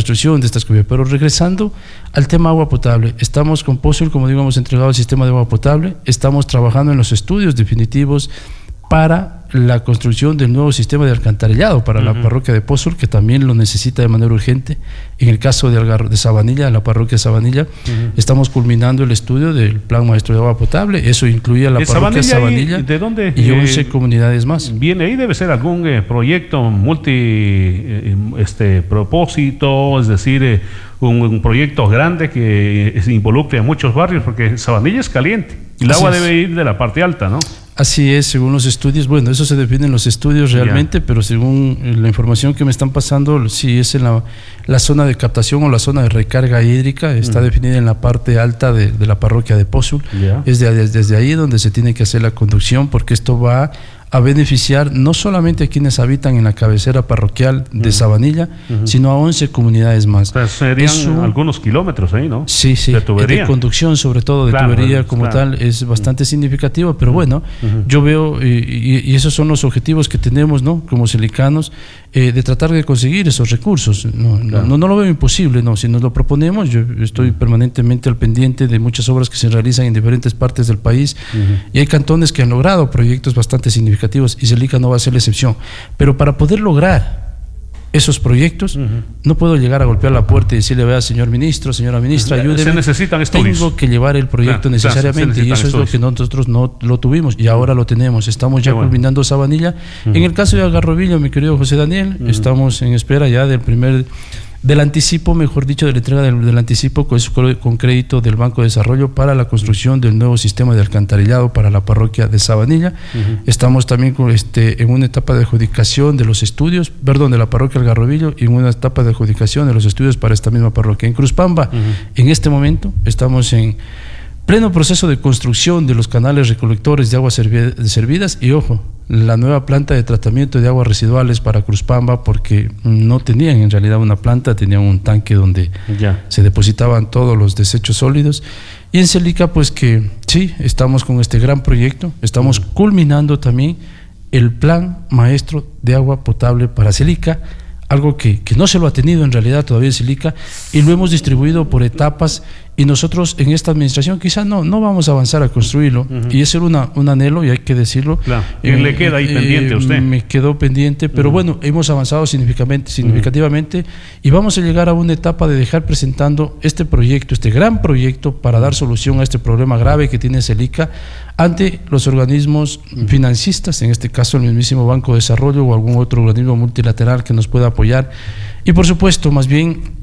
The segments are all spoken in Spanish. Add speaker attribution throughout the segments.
Speaker 1: construcción de estas cubetas. Pero regresando al tema agua potable, estamos con Posul, como digo, hemos entregado el sistema de agua potable, estamos trabajando en los estudios definitivos para la construcción del nuevo sistema de alcantarillado para la parroquia de Posul, que también lo necesita de manera urgente. En el caso de Sabanilla, la parroquia de Sabanilla, estamos culminando el estudio del plan maestro de agua potable. Eso incluye a la parroquia de Sabanilla
Speaker 2: ¿de dónde,
Speaker 1: y 11 comunidades más.
Speaker 2: Viene ahí, debe ser algún proyecto propósito, es decir, un proyecto grande que se involucre a muchos barrios, porque Sabanilla es caliente y el agua debe ir de la parte alta, ¿no?
Speaker 1: Así es, según los estudios. Bueno, eso se define en los estudios realmente, pero según la información que me están pasando, sí es en la zona de captación o la zona de recarga hídrica, está definida en la parte alta de la parroquia de Posul. Es desde ahí donde se tiene que hacer la conducción, porque esto va a beneficiar no solamente a quienes habitan en la cabecera parroquial de Sabanilla, sino a 11 comunidades más.
Speaker 2: Pues serían algunos kilómetros ahí, ¿no?
Speaker 1: Sí, sí, de conducción, sobre todo, de tubería como tal, es bastante significativo, pero bueno, yo veo, y esos son los objetivos que tenemos, ¿no? Como selicanos, de tratar de conseguir esos recursos. No lo veo imposible, no. Si nos lo proponemos, yo estoy permanentemente al pendiente de muchas obras que se realizan en diferentes partes del país, y hay cantones que han logrado proyectos bastante significativos, y Celica no va a ser la excepción. Pero para poder lograr esos proyectos, no puedo llegar a golpear la puerta y decirle, vea, señor ministro, señora ministra, ayúdeme.
Speaker 2: Se necesitan estudios.
Speaker 1: Tengo que llevar el proyecto necesariamente, y eso es lo que nosotros no lo tuvimos, y ahora lo tenemos. Estamos ya culminando Sabanilla. En el caso de Algarrobillo, mi querido José Daniel, estamos en espera ya del anticipo, mejor dicho, de la entrega del anticipo con crédito del Banco de Desarrollo para la construcción del nuevo sistema de alcantarillado para la parroquia de Sabanilla. Estamos también en una etapa de adjudicación de los estudios, de la parroquia Algarrobillo, y en una etapa de adjudicación de los estudios para esta misma parroquia. En Cruzpamba, en este momento, estamos en pleno proceso de construcción de los canales recolectores de aguas servidas, y ojo, la nueva planta de tratamiento de aguas residuales para Cruzpamba, porque no tenían en realidad una planta, tenían un tanque donde se depositaban todos los desechos sólidos. Y en Celica, pues que sí, estamos con este gran proyecto, estamos culminando también el plan maestro de agua potable para Celica, algo que no se lo ha tenido en realidad todavía en Celica, y lo hemos distribuido por etapas, y nosotros en esta administración quizás no vamos a avanzar a construirlo, y ese era un anhelo, y hay que decirlo.
Speaker 2: ¿Le queda ahí pendiente a usted?
Speaker 1: Me quedó pendiente, pero bueno, hemos avanzado significativamente, y vamos a llegar a una etapa de dejar presentando este proyecto, este gran proyecto, para dar solución a este problema grave que tiene Celica ante los organismos financistas, en este caso el mismísimo Banco de Desarrollo o algún otro organismo multilateral que nos pueda apoyar. Y por supuesto, más bien,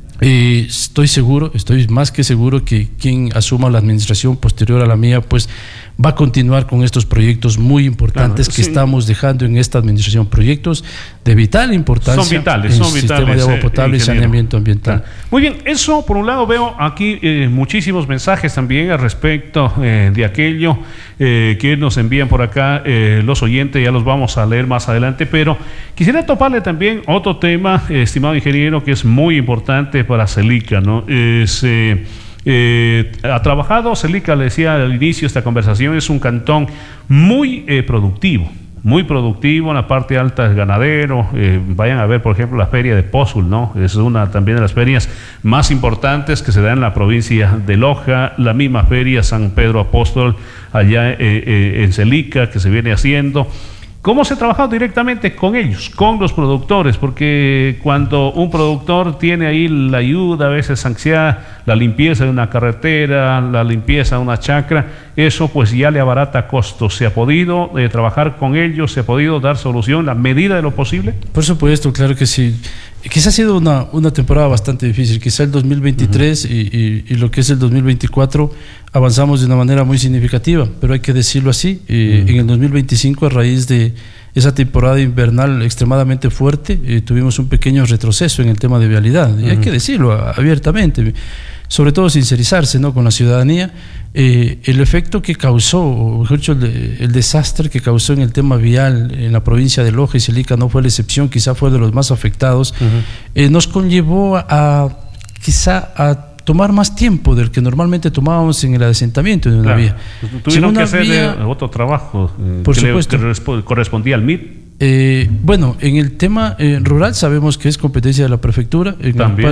Speaker 1: estoy más que seguro que quien asuma la administración posterior a la mía, pues va a continuar con estos proyectos muy importantes que estamos dejando en esta administración, proyectos de vital importancia.
Speaker 2: Son vitales,
Speaker 1: en el sistema de agua potable y saneamiento ambiental.
Speaker 2: Muy bien, eso por un lado. Veo aquí muchísimos mensajes también al respecto de aquello que nos envían por acá los oyentes, ya los vamos a leer más adelante, pero quisiera toparle también otro tema, estimado ingeniero, que es muy importante para Celica, ¿no? Ha trabajado Celica, le decía al inicio de esta conversación, es un cantón muy productivo en la parte alta, es ganadero. Vayan a ver, por ejemplo, la feria de Posul, ¿no? Es una también de las ferias más importantes que se da en la provincia de Loja, la misma feria San Pedro Apóstol allá en Celica, que se viene haciendo. ¿Cómo se ha trabajado directamente con ellos, con los productores? Porque cuando un productor tiene ahí la ayuda, a veces ansiada, la limpieza de una carretera, la limpieza de una chacra, eso pues ya le abarata costos. ¿Se ha podido trabajar con ellos? ¿Se ha podido dar solución en la medida de lo posible?
Speaker 1: Por supuesto, claro que sí. Quizá ha sido una temporada bastante difícil. Quizá el 2023 y lo que es el 2024 avanzamos de una manera muy significativa, pero hay que decirlo así. En el 2025, a raíz de esa temporada invernal extremadamente fuerte, tuvimos un pequeño retroceso en el tema de vialidad, y hay que decirlo abiertamente, sobre todo sincerizarse, ¿no?, con la ciudadanía. El efecto que causó, o mejor dicho, el desastre que causó en el tema vial en la provincia de Loja, y Celica no fue la excepción, quizá fue de los más afectados, nos conllevó quizá a tomar más tiempo del que normalmente tomábamos en el asentamiento de una vía.
Speaker 2: Tuvieron que hacer otro trabajo que correspondía al MID.
Speaker 1: Bueno, en el tema rural sabemos que es competencia de la prefectura. En